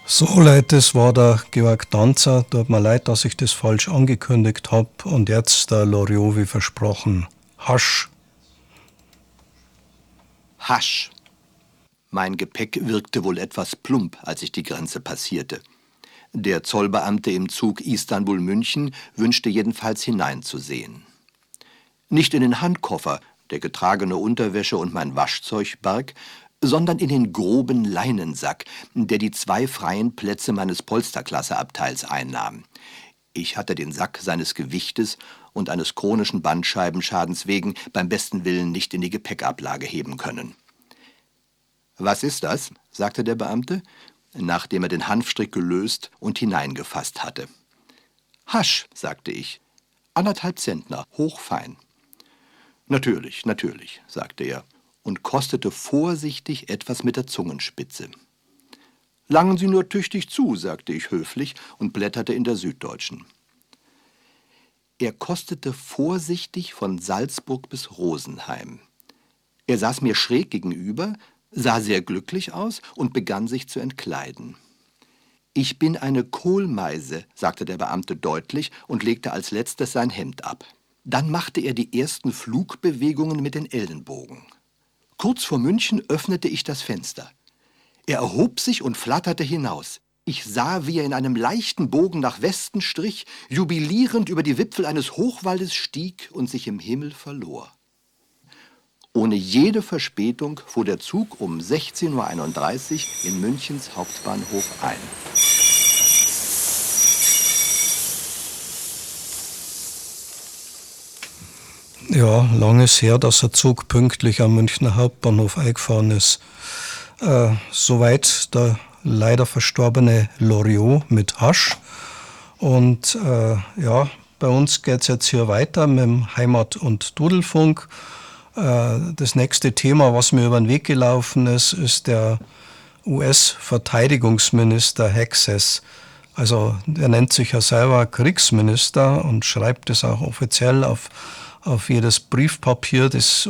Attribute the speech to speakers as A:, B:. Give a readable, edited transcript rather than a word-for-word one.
A: So Leute, das war der Georg Danzer. Tut mir leid, dass ich das falsch angekündigt habe. Und jetzt der Loriot wie versprochen. Hasch.
B: Hasch. Mein Gepäck wirkte wohl etwas plump, als ich die Grenze passierte. Der Zollbeamte im Zug Istanbul-München wünschte jedenfalls hineinzusehen. Nicht in den Handkoffer, der getragene Unterwäsche und mein Waschzeug barg, sondern in den groben Leinensack, der die 2 freien Plätze meines Polsterklasseabteils einnahm. Ich hatte den Sack seines Gewichtes und eines chronischen Bandscheibenschadens wegen beim besten Willen nicht in die Gepäckablage heben können. »Was ist das?« sagte der Beamte, nachdem er den Hanfstrick gelöst und hineingefasst hatte. »Hasch«, sagte ich, »1,5 Zentner, hochfein.« »Natürlich, natürlich«, sagte er und kostete vorsichtig etwas mit der Zungenspitze. »Langen Sie nur tüchtig zu«, sagte ich höflich und blätterte in der Süddeutschen. Er kostete vorsichtig von Salzburg bis Rosenheim. Er saß mir schräg gegenüber, sah sehr glücklich aus und begann sich zu entkleiden. »Ich bin eine Kohlmeise«, sagte der Beamte deutlich und legte als letztes sein Hemd ab. Dann machte er die ersten Flugbewegungen mit den Ellenbogen. Kurz vor München öffnete ich das Fenster. Er erhob sich und flatterte hinaus. Ich sah, wie er in einem leichten Bogen nach Westen strich, jubilierend über die Wipfel eines Hochwaldes stieg und sich im Himmel verlor. Ohne jede Verspätung fuhr der Zug um 16:31 Uhr in Münchens Hauptbahnhof ein.
A: Ja, lang ist her, dass der Zug pünktlich am Münchner Hauptbahnhof eingefahren ist. Soweit der leider verstorbene Loriot mit Hasch. Und ja, bei uns geht es jetzt hier weiter mit dem Heimat- und Dudelfunk. Das nächste Thema, was mir über den Weg gelaufen ist, ist der US-Verteidigungsminister Hexes. Also er nennt sich ja selber Kriegsminister und schreibt es auch offiziell auf jedes Briefpapier des